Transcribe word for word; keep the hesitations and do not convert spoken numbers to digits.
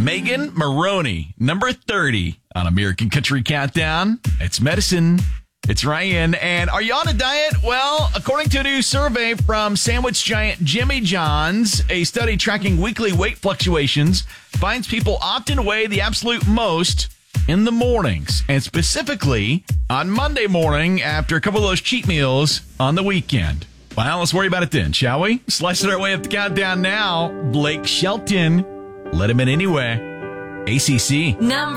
Megan Maroney, number thirty on American Country Countdown. It's medicine. It's Ryan. And are you on a diet? Well, according to a new survey from sandwich giant Jimmy John's, a study tracking weekly weight fluctuations finds people often weigh the absolute most in the mornings, and specifically on Monday morning after a couple of those cheat meals on the weekend. Well, let's worry about it then, shall we? Slicing our way up the countdown now. Blake Shelton. Let him in anyway. A C C. Number